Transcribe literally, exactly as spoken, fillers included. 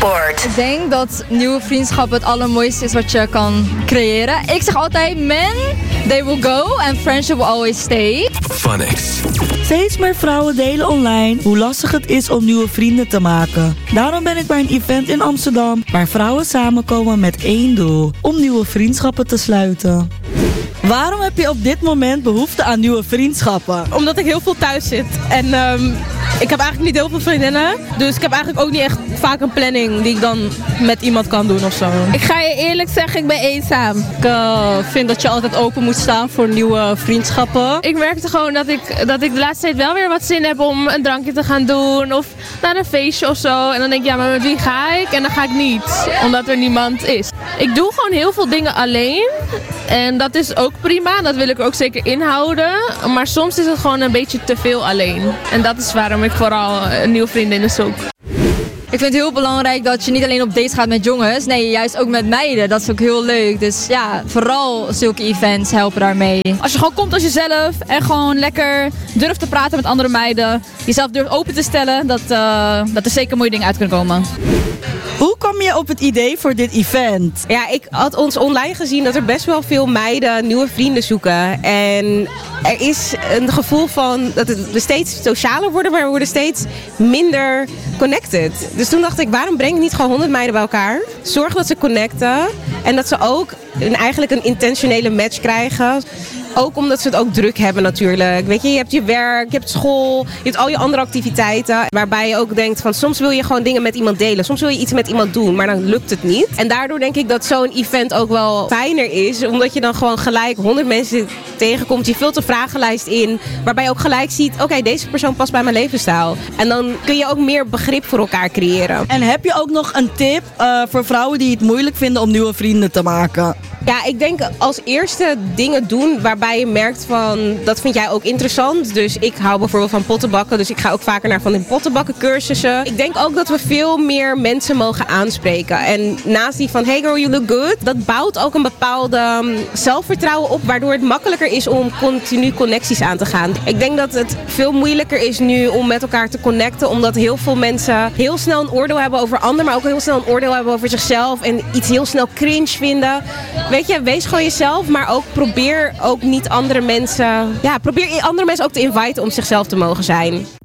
Sport. Ik denk dat nieuwe vriendschap het allermooiste is wat je kan creëren. Ik zeg altijd, men, they will go and friendship will always stay. Funix. Steeds meer vrouwen delen online hoe lastig het is om nieuwe vrienden te maken. Daarom ben ik bij een event in Amsterdam waar vrouwen samenkomen met één doel: om nieuwe vriendschappen te sluiten. Waarom heb je op dit moment behoefte aan nieuwe vriendschappen? Omdat ik heel veel thuis zit. En um, ik heb eigenlijk niet heel veel vriendinnen. Dus ik heb eigenlijk ook niet echt vaak een planning die ik dan met iemand kan doen of zo. Ik ga je eerlijk zeggen, ik ben eenzaam. Ik uh, vind dat je altijd open moet staan voor nieuwe vriendschappen. Ik merkte gewoon dat ik, dat ik de laatste tijd wel weer wat zin heb om een drankje te gaan doen. Of naar een feestje of zo. En dan denk ik, ja, maar met wie ga ik? En dan ga ik niet. Omdat er niemand is. Ik doe gewoon heel veel dingen alleen. En dat is ook prima, dat wil ik ook zeker inhouden. Maar soms is het gewoon een beetje te veel alleen. En dat is waarom ik vooral een nieuwe vriendin zoek. Ik vind het heel belangrijk dat je niet alleen op dates gaat met jongens. Nee, juist ook met meiden. Dat is ook heel leuk. Dus ja, vooral zulke events helpen daarmee. Als je gewoon komt als jezelf en gewoon lekker durft te praten met andere meiden. Jezelf durft open te stellen, dat, uh, dat er zeker mooie dingen uit kunnen komen. Hoe kwam je op het idee voor dit event? Ja, ik had ons online gezien dat er best wel veel meiden nieuwe vrienden zoeken. En er is een gevoel van dat het, we steeds socialer worden, maar we worden steeds minder connected. Dus toen dacht ik, waarom breng ik niet gewoon honderd meiden bij elkaar? Zorg dat ze connecten en dat ze ook een, eigenlijk een intentionele match krijgen. Ook omdat ze het ook druk hebben natuurlijk. Weet je, je hebt je werk, je hebt school, je hebt al je andere activiteiten. Waarbij je ook denkt van soms wil je gewoon dingen met iemand delen. Soms wil je iets met iemand doen, maar dan lukt het niet. En daardoor denk ik dat zo'n event ook wel fijner is. Omdat je dan gewoon gelijk honderd mensen tegenkomt. Je vult een vragenlijst in. Waarbij je ook gelijk ziet, oké, okay, deze persoon past bij mijn levensstijl. En dan kun je ook meer begrip voor elkaar creëren. En heb je ook nog een tip uh, voor vrouwen die het moeilijk vinden om nieuwe vrienden te maken? Ja, ik denk als eerste dingen doen waarbij je merkt van, dat vind jij ook interessant. Dus ik hou bijvoorbeeld van pottenbakken, dus ik ga ook vaker naar van die pottenbakken cursussen. Ik denk ook dat we veel meer mensen mogen aanspreken. En naast die van, hey girl, you look good, dat bouwt ook een bepaalde um, zelfvertrouwen op, waardoor het makkelijker is om continu connecties aan te gaan. Ik denk dat het veel moeilijker is nu om met elkaar te connecten, omdat heel veel mensen heel snel een oordeel hebben over anderen, maar ook heel snel een oordeel hebben over zichzelf en iets heel snel cringe vinden. Weet je, wees gewoon jezelf, maar ook probeer ook niet andere mensen... Ja, probeer andere mensen ook te inviten om zichzelf te mogen zijn.